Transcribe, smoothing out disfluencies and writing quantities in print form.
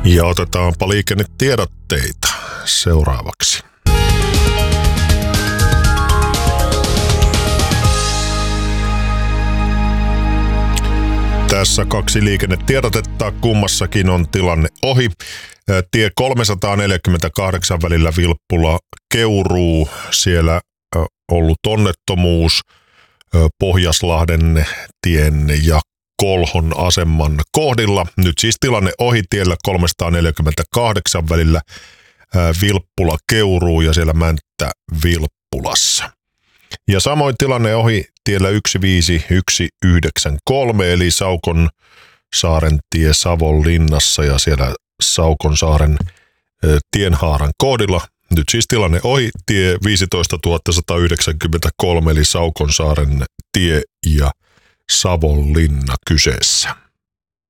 Ja otetaanpa liikennetiedotteita seuraavaksi. Tässä 2 liikennetiedotetta, kummassakin on tilanne ohi. Tie 348 välillä Vilppula-Keuruu, siellä ollut onnettomuus Pohjaslahden tien ja Kolhon aseman kohdilla. Nyt siis tilanne ohi tiellä 348 välillä Vilppula-Keuruu ja siellä Mänttä-Vilppulassa. Ja samoin tilanne ohi tiellä 15193 eli Saukonsaaren tie Savonlinnassa ja siellä Saukonsaaren tienhaaran kohdilla. Nyt siis tilanne ohi tie 15193 eli Saukonsaaren tie ja Savonlinna kyseessä.